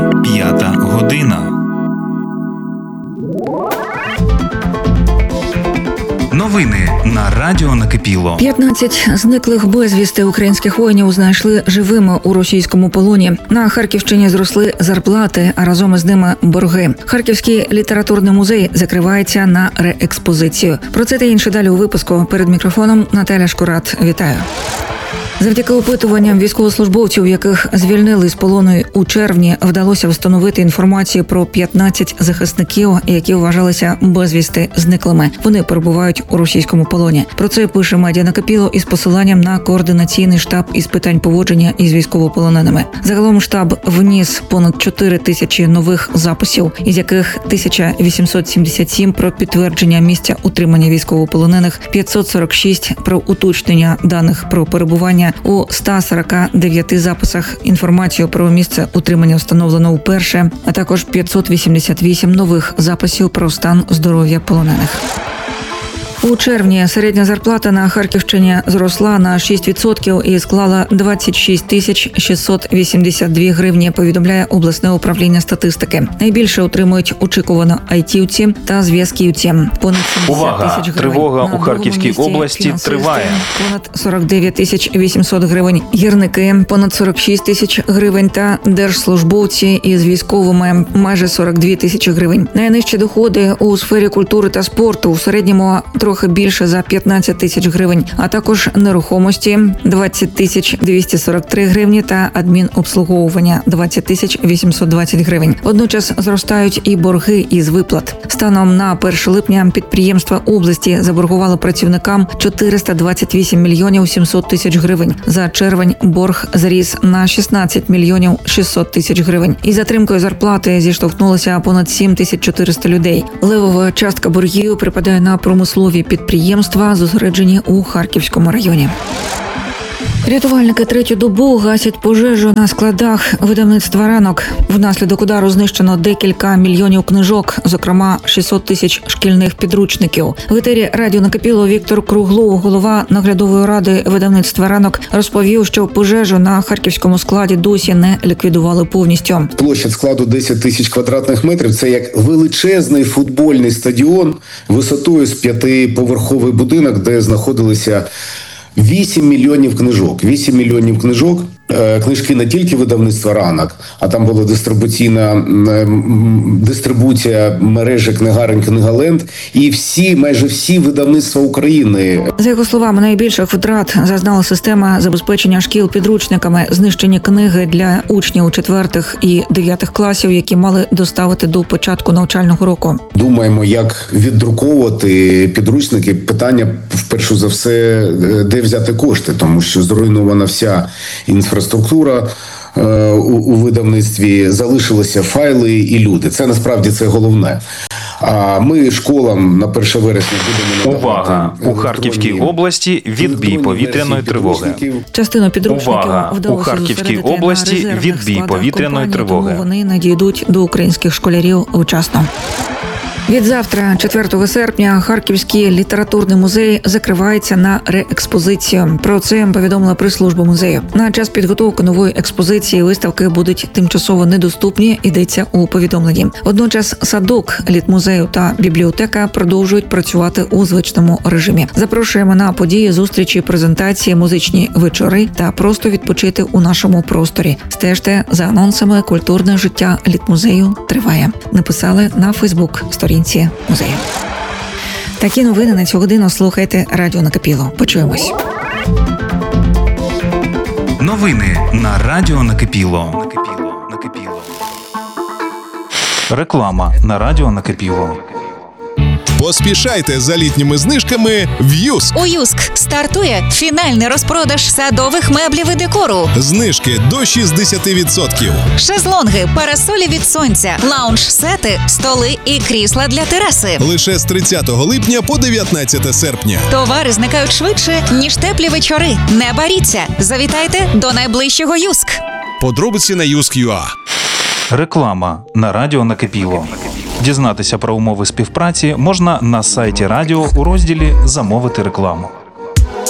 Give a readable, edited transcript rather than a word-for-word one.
5 година. Новини на Радіо Накипіло. 15 зниклих безвісти українських воїнів знайшли живими у російському полоні. На Харківщині зросли зарплати, а разом із ними борги. Харківський літературний музей закривається на реекспозицію. Про це та інше далі у випуску. Перед мікрофоном Наталя Шкурат. Вітаю. Завдяки опитуванням військовослужбовців, яких звільнили з полону у червні, вдалося встановити інформацію про 15 захисників, які вважалися безвісти зниклими. Вони перебувають у російському полоні. Про це пише медіа Накипіло із посиланням на координаційний штаб із питань поводження із військовополоненими. Загалом штаб вніс понад 4 тисячі нових записів, із яких 1877 про підтвердження місця утримання військовополонених, 546 про уточнення даних про перебування у 149 записах. Інформацію про місце утримання встановлено вперше, а також 588 нових записів про стан здоров'я полонених. У червні середня зарплата на Харківщині зросла на 6% і склала 26 тисяч 682 гривні, повідомляє обласне управління статистики. Найбільше отримують очікувано айтівці та зв'язківці. Понад 70 тисяч гривень. Тривога у Харківській області триває. Понад 49 тисяч 800 гривень. Гірники – понад 46 тисяч гривень та держслужбовці із військовими – майже 42 тисячі гривень. Найнижчі доходи у сфері культури та спорту в середньому трохи більше за 15 тисяч гривень, а також нерухомості – 20 тисяч 243 гривні та адмінобслуговування – 20 тисяч 820 гривень. Водночас зростають і борги із виплат. Станом на 1 липня підприємства області заборгували працівникам 428 мільйонів 700 тисяч гривень. За червень борг зріс на 16 мільйонів 600 тисяч гривень. Із затримкою зарплати зіштовхнулося понад 7400 людей. Левова частка боргів припадає на промислові підприємства, зосереджені у Харківському районі. Рятувальники третю добу гасять пожежу на складах видавництва «Ранок». Внаслідок удару знищено декілька мільйонів книжок, зокрема 600 тисяч шкільних підручників. В етері Радіо Накипіло Віктор Круглов, голова наглядової ради видавництва «Ранок», розповів, що пожежу на харківському складі досі не ліквідували повністю. Площа складу 10 тисяч квадратних метрів – це як величезний футбольний стадіон висотою з 5-поверховий будинок, де знаходилися 8 мільйонів книжок. 8 мільйонів книжок. Книжки не тільки видавництва «Ранок», а там була дистрибуція мережі книгарень «Книгаленд» і майже всі видавництва України. За його словами, найбільших втрат зазнала система забезпечення шкіл підручниками, знищені книги для учнів 4 і 9 класів, які мали доставити до початку навчального року. Думаємо, як віддруковувати підручники. Питання, вперше за все, де взяти кошти, тому що зруйнована вся інфраструктура у видавництві, залишилися файли і люди. Це насправді це головне. А ми школам на 1 вересня будемо надавати... Увага! У Харківській області відбій повітряної тривоги. Частину підручників вдалося у Харківській області відбій повітряної тривоги. Тому вони надійдуть до українських школярів вчасно. Від завтра, 4 серпня, Харківський літературний музей закривається на реекспозицію. Про це повідомила прес-служба музею. На час підготовки нової експозиції виставки будуть тимчасово недоступні, йдеться у повідомленні. Водночас садок літмузею та бібліотека продовжують працювати у звичному режимі. Запрошуємо на події, зустрічі, презентації, музичні вечори та просто відпочити у нашому просторі. Стежте за анонсами «Культурне життя літмузею триває». Написали на Фейсбук-сторінці музею. Такі новини на цю годину слухайте Радіо Накипіло. Почуємось. Новини на Радіо Накипіло. Реклама на Радіо Накипіло. Поспішайте за літніми знижками в Юск. У Юск стартує фінальний розпродаж садових меблів і декору. Знижки до 60%. Шезлонги, парасолі від сонця, лаунж-сети, столи і крісла для тераси. Лише з 30 липня по 19 серпня. Товари зникають швидше, ніж теплі вечори. Не боріться. Завітайте до найближчого Юск. Подробиці на Юск.ua. Реклама на Радіо Накипіло. Дізнатися про умови співпраці можна на сайті радіо у розділі «Замовити рекламу».